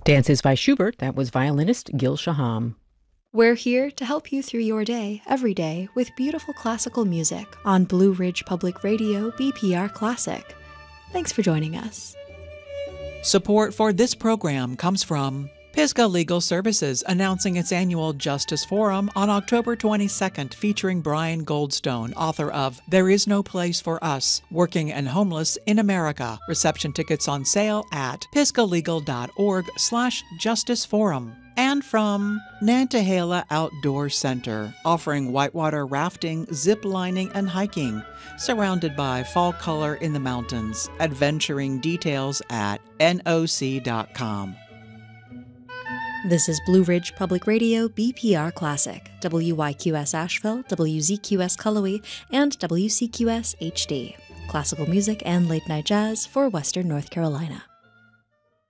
Dances by Schubert, that was violinist Gil Shaham. We're here to help you through your day, every day, with beautiful classical music on Blue Ridge Public Radio BPR Classic. Thanks for joining us. Support for this program comes from Pisgah Legal Services, announcing its annual Justice Forum on October 22nd, featuring Brian Goldstone, author of There Is No Place for Us, Working and Homeless in America. Reception tickets on sale at pisgahlegal.org/justiceforum. And from Nantahala Outdoor Center, offering whitewater rafting, zip lining, and hiking, surrounded by fall color in the mountains. Adventuring details at noc.com. This is Blue Ridge Public Radio BPR Classic, WYQS Asheville, WZQS Cullowhee, and WCQS HD. Classical music and late-night jazz for Western North Carolina.